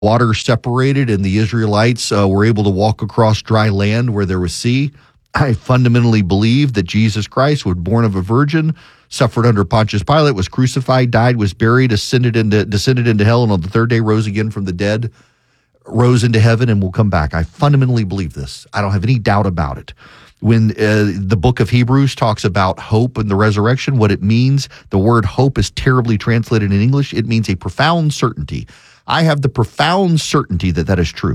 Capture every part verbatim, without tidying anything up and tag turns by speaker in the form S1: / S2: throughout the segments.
S1: water separated and the Israelites uh, were able to walk across dry land where there was sea. I fundamentally believe that Jesus Christ was born of a virgin, suffered under Pontius Pilate, was crucified, died, was buried, ascended into, descended into hell, and on the third day rose again from the dead, rose into heaven, and will come back. I fundamentally believe this. I don't have any doubt about it. When uh, the book of Hebrews talks about hope and the resurrection, what it means, the word hope is terribly translated in English. It means a profound certainty. I have the profound certainty that that is true.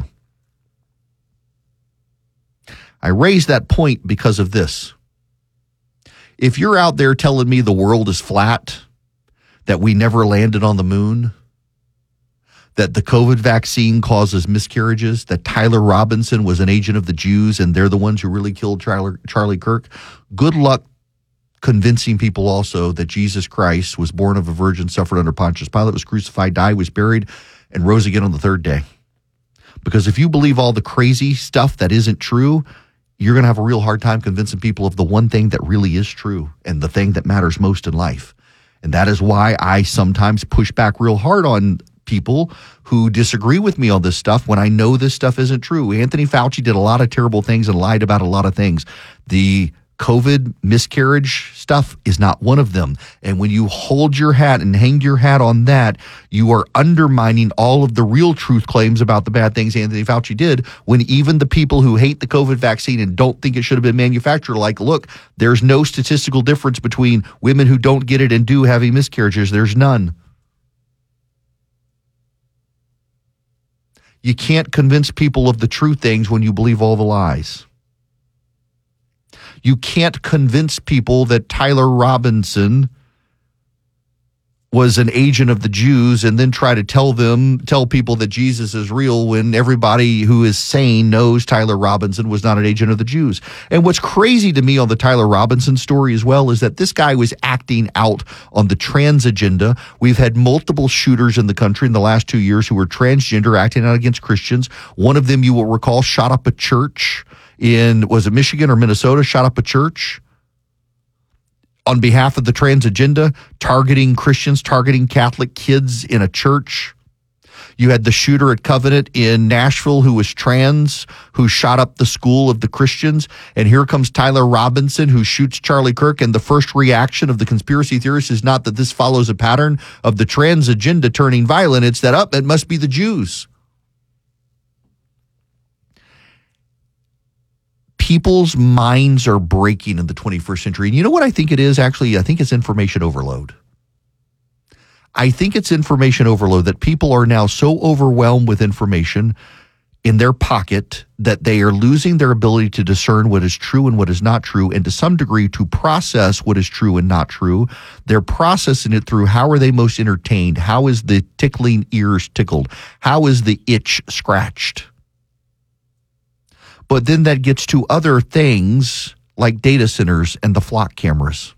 S1: I raise that point because of this. If you're out there telling me the world is flat, that we never landed on the moon, that the COVID vaccine causes miscarriages, that Tyler Robinson was an agent of the Jews and they're the ones who really killed Charlie, Charlie Kirk, good luck convincing people also that Jesus Christ was born of a virgin, suffered under Pontius Pilate, was crucified, died, was buried, and rose again on the third day. Because if you believe all the crazy stuff that isn't true, you're going to have a real hard time convincing people of the one thing that really is true and the thing that matters most in life. And that is why I sometimes push back real hard on people who disagree with me on this stuff when I know this stuff isn't true. Anthony Fauci did a lot of terrible things and lied about a lot of things. The COVID miscarriage stuff is not one of them. And when you hold your hat and hang your hat on that, you are undermining all of the real truth claims about the bad things Anthony Fauci did, when even the people who hate the COVID vaccine and don't think it should have been manufactured are like, look, there's no statistical difference between women who don't get it and do having miscarriages. There's none. You can't convince people of the true things when you believe all the lies. You can't convince people that Tyler Robinson was an agent of the Jews and then try to tell them, tell people that Jesus is real when everybody who is sane knows Tyler Robinson was not an agent of the Jews. And what's crazy to me on the Tyler Robinson story as well is that this guy was acting out on the trans agenda. We've had multiple shooters in the country in the last two years who were transgender, acting out against Christians. One of them, you will recall, shot up a church in, was it Michigan or Minnesota, shot up a church on behalf of the trans agenda, targeting Christians, targeting Catholic kids in a church. You had the shooter at Covenant in Nashville who was trans, who shot up the school of the Christians. And here comes Tyler Robinson, who shoots Charlie Kirk. And the first reaction of the conspiracy theorists is not that this follows a pattern of the trans agenda turning violent. It's that, up, oh, it must be the Jews. People's minds are breaking in the twenty-first century. And you know what I think it is, actually? I think it's information overload. I think it's information overload, that people are now so overwhelmed with information in their pocket that they are losing their ability to discern what is true and what is not true, and to some degree to process what is true and not true. They're processing it through, how are they most entertained? How is the tickling ears tickled? How is the itch scratched? But then that gets to other things like data centers and the Flock cameras.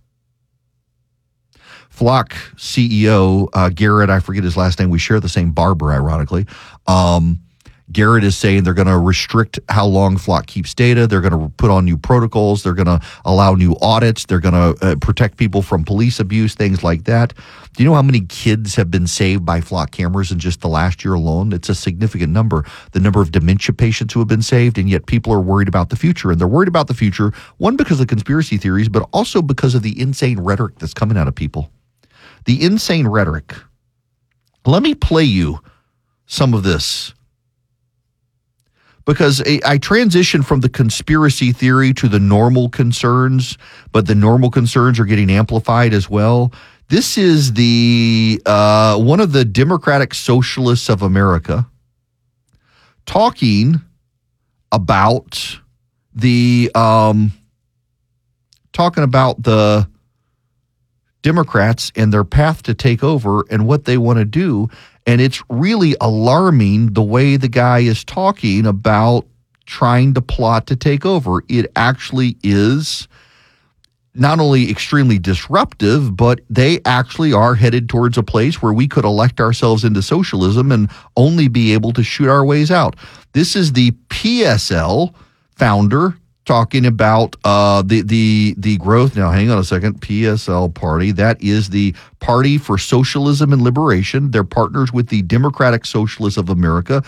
S1: Flock C E O, uh, Garrett, I forget his last name. We share the same barber, ironically. Um, Garrett is saying they're going to restrict how long Flock keeps data. They're going to put on new protocols. They're going to allow new audits. They're going to uh, protect people from police abuse, things like that. Do you know how many kids have been saved by Flock cameras in just the last year alone? It's a significant number. The number of dementia patients who have been saved, and yet people are worried about the future. And they're worried about the future, one, because of conspiracy theories, but also because of the insane rhetoric that's coming out of people. The insane rhetoric. Let me play you some of this, because I transition from the conspiracy theory to the normal concerns, but the normal concerns are getting amplified as well. This is the uh, one of the Democratic Socialists of America talking about the um, talking about the Democrats and their path to take over and what they want to do. And it's really alarming the way the guy is talking about trying to plot to take over. It actually is not only extremely disruptive, but they actually are headed towards a place where we could elect ourselves into socialism and only be able to shoot our ways out. This is the P S L founder talking about uh, the the the growth. Now, hang on a second. P S L Party. That is the Party for Socialism and Liberation. They're partners with the Democratic Socialists of America.